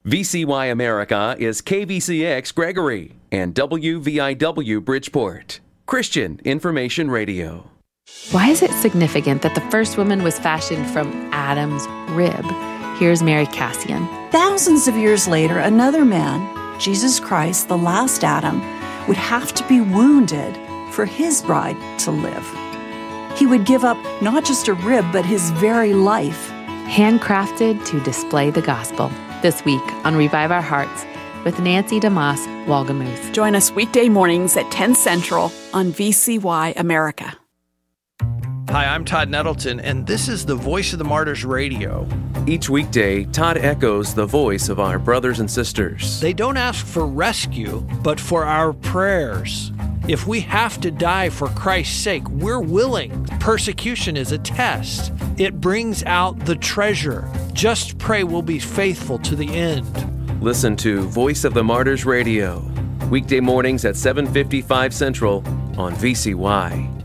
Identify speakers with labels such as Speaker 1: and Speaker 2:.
Speaker 1: VCY America is KVCX Gregory and WVIW Bridgeport. Christian Information Radio.
Speaker 2: Why is it significant that the first woman was fashioned from Adam's rib? Here's Mary Cassian.
Speaker 3: Thousands of years later, another man, Jesus Christ, the last Adam, would have to be wounded for his bride to live. He would give up not just a rib, but his very life.
Speaker 2: Handcrafted to display the gospel. This week on Revive Our Hearts with Nancy DeMoss Walgamuth.
Speaker 4: Join us weekday mornings at 10 Central on VCY America.
Speaker 5: Hi, I'm Todd Nettleton, and this is the Voice of the Martyrs Radio.
Speaker 1: Each weekday, Todd echoes the voice of our brothers and sisters.
Speaker 5: They don't ask for rescue, but for our prayers. If we have to die for Christ's sake, we're willing. Persecution is a test. It brings out the treasure. Just pray we'll be faithful to the end.
Speaker 1: Listen to Voice of the Martyrs Radio, weekday mornings at 7:55 Central on VCY.